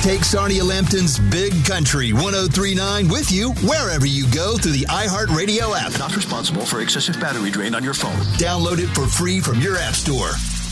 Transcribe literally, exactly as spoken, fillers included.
Take Sarnia Lambton's Big Country one oh three point nine with you wherever you go through the iHeartRadio app. Not responsible for excessive battery drain on your phone. Download it for free from your app store.